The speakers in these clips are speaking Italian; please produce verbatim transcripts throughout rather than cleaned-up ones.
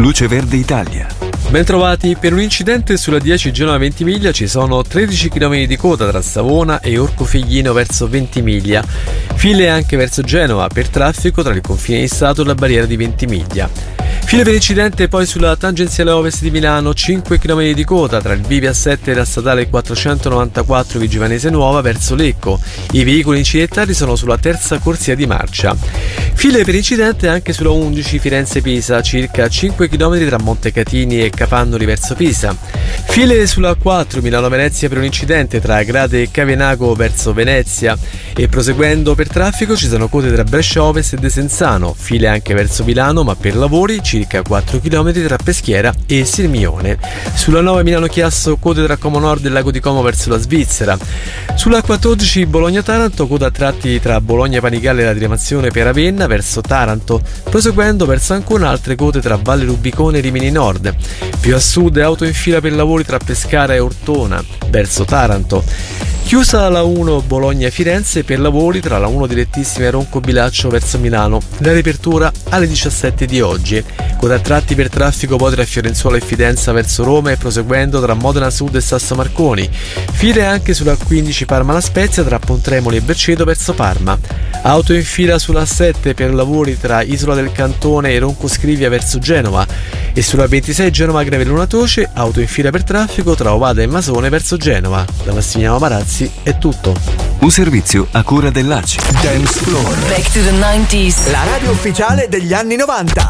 Luce Verde Italia. Bentrovati. Per un incidente sulla dieci Genova-Ventimiglia ci sono tredici chilometri di coda tra Savona e Orcofiglino verso Ventimiglia. File anche verso Genova per traffico tra il confine di Stato e la barriera di Ventimiglia. File per incidente poi sulla tangenziale ovest di Milano, cinque chilometri di coda tra il B via sette e la statale quattrocentonovantaquattro Vigivanese Nuova verso Lecco. I veicoli incidentati sono sulla terza corsia di marcia. File per incidente anche sulla undici Firenze-Pisa, circa cinque chilometri tra Montecatini e Capannoli verso Pisa. File sulla quattro Milano-Venezia per un incidente tra Agrate e Cavenago verso Venezia, e proseguendo per traffico ci sono code tra Brescia Ovest e Desenzano. File anche verso Milano ma per lavori, circa quattro chilometri tra Peschiera e Sirmione. Sulla nove Milano-Chiasso code tra Como Nord e Lago di Como verso la Svizzera. Sulla quattordici Bologna-Taranto coda a tratti tra Bologna-Panigale e la diramazione per Ravenna verso Taranto. Proseguendo verso Ancona altre code tra Valle Rubicone e Rimini Nord. Più a sud auto in fila per lavori tra Pescara e Ortona verso Taranto. Chiusa la uno Bologna-Firenze per lavori tra la uno direttissima e Ronco Bilaccio verso Milano. La riapertura alle diciassette di oggi. Coda a tratti per traffico poi tra Fiorenzuola e Fidenza verso Roma e proseguendo tra Modena Sud e Sasso Marconi. File anche sulla quindici Parma-La Spezia tra Pontremoli e Berceto verso Parma. Auto in fila sulla sette per lavori tra Isola del Cantone e Ronco Scrivia verso Genova. E sulla ventisei Genova-Greve-Luna Toce, auto in fila per traffico tra Ovada e Masone verso Genova. Da Massimiliano Marazzi è tutto. Un servizio a cura dell'A C I. Dance Floor. Back to the nineties. La radio ufficiale degli anni novanta.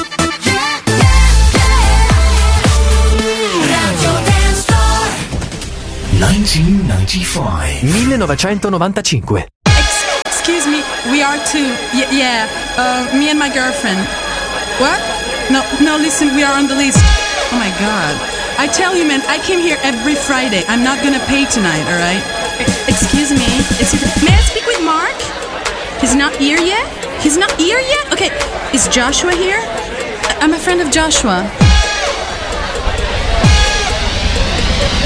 millenovecentonovantacinque. Excuse me, we are two. Y- yeah, uh, me and my girlfriend. What? No, no, listen, we are on the list. Oh my god. I tell you, man, I came here every Friday. I'm not gonna pay tonight, alright? Excuse me. Is he the- May I speak with Mark? He's not here yet? He's not here yet? Okay, is Joshua here? I- I'm a friend of Joshua.